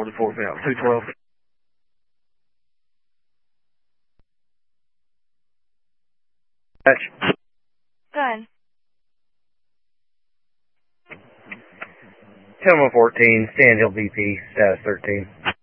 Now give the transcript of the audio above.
44 out, 212. Patch. Good. 10-114, Stand Hill BP, status 13.